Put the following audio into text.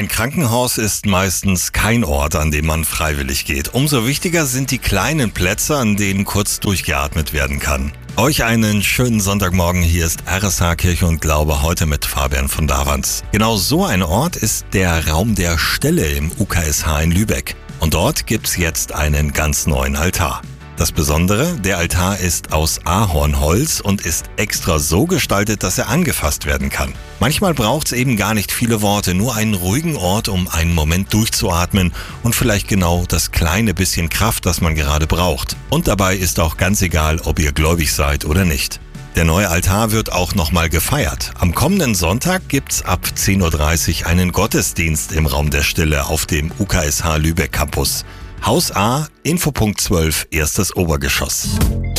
Ein Krankenhaus ist meistens kein Ort, an dem man freiwillig geht. Umso wichtiger sind die kleinen Plätze, an denen kurz durchgeatmet werden kann. Euch einen schönen Sonntagmorgen, hier ist RSH Kirche und Glaube, heute mit Fabian von Davanz. Genau so ein Ort ist der Raum der Stille im UKSH in Lübeck. Und dort gibt's jetzt einen ganz neuen Altar. Das Besondere, der Altar ist aus Ahornholz und ist extra so gestaltet, dass er angefasst werden kann. Manchmal braucht's eben gar nicht viele Worte, nur einen ruhigen Ort, um einen Moment durchzuatmen und vielleicht genau das kleine bisschen Kraft, das man gerade braucht. Und dabei ist auch ganz egal, ob ihr gläubig seid oder nicht. Der neue Altar wird auch nochmal gefeiert. Am kommenden Sonntag gibt's ab 10.30 Uhr einen Gottesdienst im Raum der Stille auf dem UKSH Lübeck Campus. Haus A, Infopunkt 12, erstes Obergeschoss.